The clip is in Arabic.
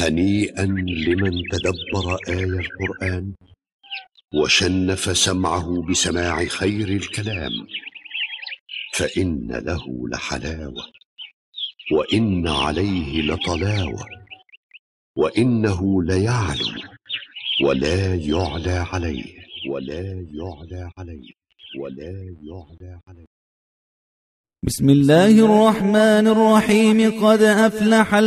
هنيئا لمن تدبر آي القرآن وشنف سمعه بسماع خير الكلام، فإن له لحلاوة وإن عليه لطلاوة، وإنه ليعلو ولا يعلى عليه، ولا يعلى عليه، ولا يعلى عليه. بسم الله الرحمن الرحيم. قد أفلح